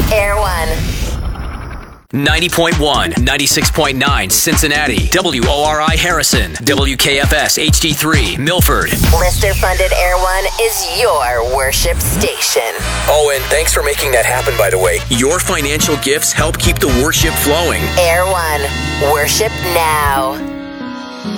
Air One. 90.1, 96.9 Cincinnati, WORI Harrison, WKFS HD3 Milford. Listener-funded Air One is your worship station. Oh, and thanks for making that happen, by the way. Your financial gifts help keep the worship flowing. Air One. Worship now.